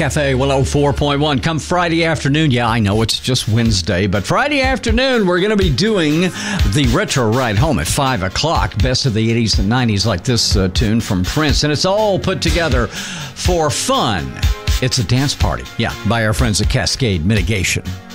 Cafe 104.1. Come Friday afternoon. Yeah, I know it's just Wednesday, but Friday afternoon, we're going to be doing the Retro Ride Home at 5 o'clock. Best of the 80s and 90s, like this tune from Prince. And it's all put together for fun. It's a dance party. Yeah, by our friends at Cascade Mitigation.